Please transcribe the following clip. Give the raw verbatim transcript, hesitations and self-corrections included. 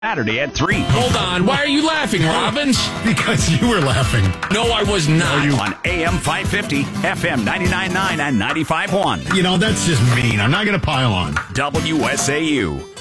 Saturday at three. Hold on. Why are you laughing, Robbins? Because you were laughing. No, I was not. You on A M five fifty, F M ninety-nine point nine, and ninety-five point one. You know, that's just mean. I'm not going to pile on. W S A U.